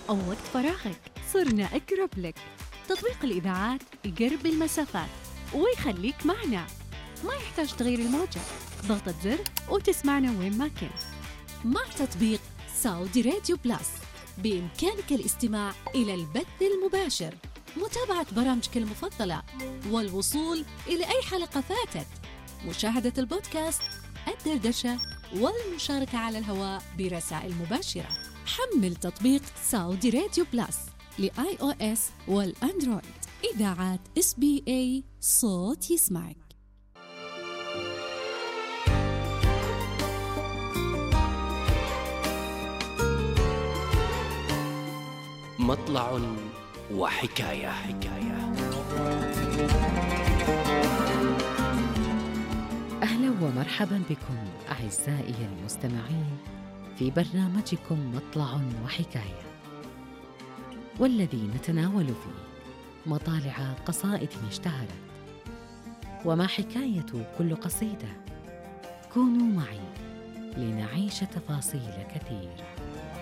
أو وقت فراغك صرنا أقرب لك. تطبيق الإذاعات يقرب المسافات ويخليك معنا، ما يحتاج تغير الموجة، ضغطة زر وتسمعنا وين ما كنت. مع تطبيق سعودي راديو بلس بإمكانك الاستماع إلى البث المباشر، متابعة برامجك المفضلة، والوصول إلى أي حلقة فاتت، مشاهدة البودكاست، الدردشة، والمشاركة على الهواء برسائل مباشرة. حمل تطبيق سعودي راديو بلس لآي أو إس والأندرويد. إذاعات SBA، صوت يسمعك. مطلع وحكاية. أهلا ومرحبا بكم أعزائي المستمعين في برنامجكم مطلع وحكاية، والذي نتناول فيه مطالع قصائد اشتهرت وما حكاية كل قصيدة. كونوا معي لنعيش تفاصيل كثيرة.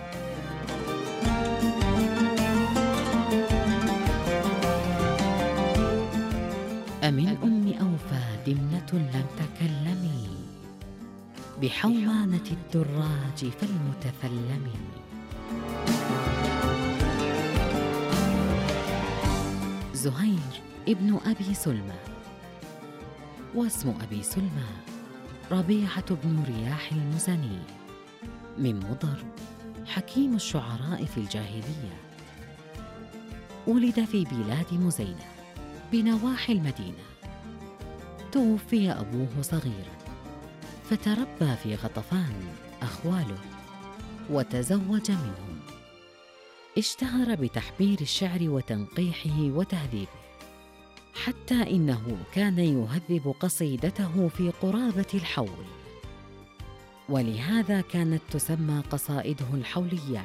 أمن أم أوفى دمنة لم تكلمي بحومانة الدراج فالمتثلم. زهير ابن أبي سلمى، واسم أبي سلمى ربيعة بن رياح المزني، من مضر، حكيم الشعراء في الجاهلية. ولد في بلاد مزينة بنواحي المدينة. توفي أبوه صغيراً، فتربى في غطفان أخواله وتزوج منهم. اشتهر بتحبير الشعر وتنقيحه وتهذيبه، حتى إنه كان يهذب قصيدته في قرابة الحول، ولهذا كانت تسمى قصائده الحوليات.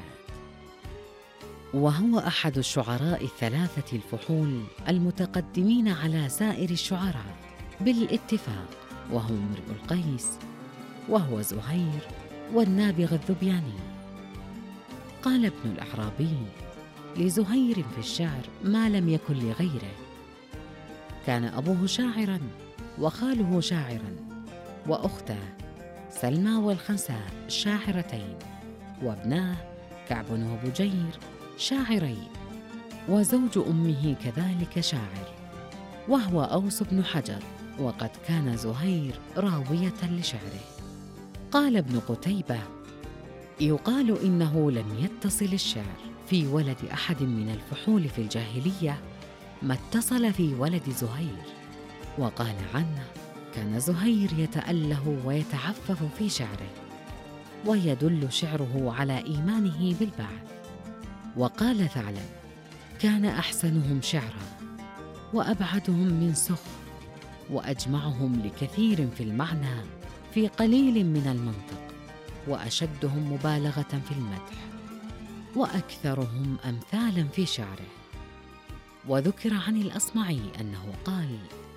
وهو أحد الشعراء الثلاثة الفحول المتقدمين على سائر الشعراء بالاتفاق، وهم امرؤ القيس، وهو زهير، والنابغة الذبياني. قال ابن الأعرابي لزهير في الشعر ما لم يكن لغيره. كان أبوه شاعراً، وخاله شاعراً، وأخته سلمى والخنساء شاعرتين، وابناه كعب وبجير شاعرين، وزوج أمه كذلك شاعر، وهو أوس بن حجر، وقد كان زهير راوية لشعره. قال ابن قتيبة: يقال إنه لم يتصل الشعر في ولد أحد من الفحول في الجاهلية ما اتصل في ولد زهير. وقال عنه: كان زهير يتأله ويتعفف في شعره، ويدل شعره على إيمانه بالبعث. وقال ثعلب: كان أحسنهم شعرا، وأبعدهم من سخ، وأجمعهم لكثير في المعنى في قليل من المنطق، وأشدهم مبالغة في المدح، وأكثرهم أمثالا في شعره. وذكر عن الأصمعي أنه قال: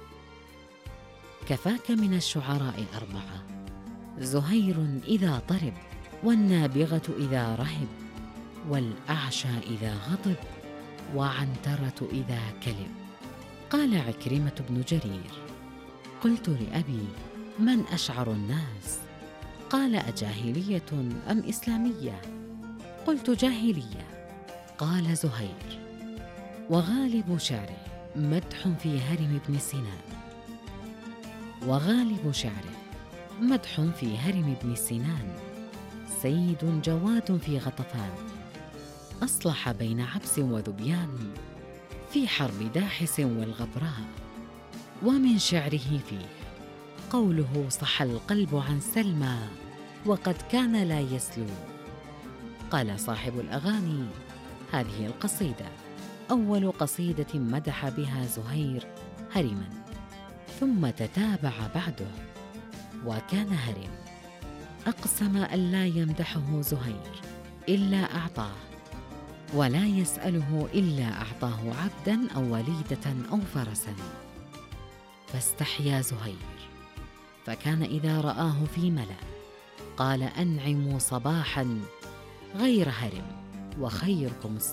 كفاك من الشعراء 4: زهير إذا طرب، والنابغة إذا رهب، والأعشى إذا غضب، وعنترة إذا كلب. قال عكرمة بن جرير: قلت لأبي: من أشعر الناس؟ قال: أجاهلية أم إسلامية؟ قلت: جاهلية. قال: زهير. وغالب شعره مدح في هرم بن سنان. وغالب شعره مدح في هرم بن سنان، سيد جواد في غطفان، أصلح بين عبس وذبيان في حرب داحس والغبراء. ومن شعره فيه قوله: صح القلب عن سلمى وقد كان لا يسلو. قال صاحب الأغاني: هذه القصيدة أول قصيدة مدح بها زهير هرما، ثم تتابع بعده. وكان هرم أقسم أن لا يمدحه زهير إلا أعطاه، ولا يسأله إلا أعطاه عبداً أو وليدة أو فرساً. فاستحيا زهير، فكان إذا رآه في ملأ قال: أنعموا صباحاً غير هرم، وخيركم